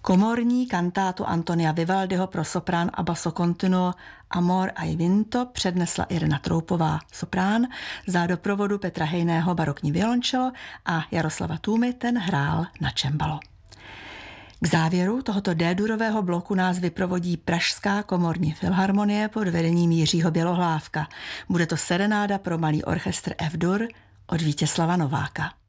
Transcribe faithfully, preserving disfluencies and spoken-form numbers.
Komorní kantátu Antonia Vivaldiho pro soprán a basso continuo Amor ai vinto přednesla Irena Troupová soprán za doprovodu Petra Hejného barokní violončelo a Jaroslava Tůmy ten hrál na cembalo. K závěru tohoto D-durového bloku nás vyprovodí Pražská komorní filharmonie pod vedením Jiřího Bělohlávka. Bude to serenáda pro malý orchestr F-dur od Vítězslava Nováka.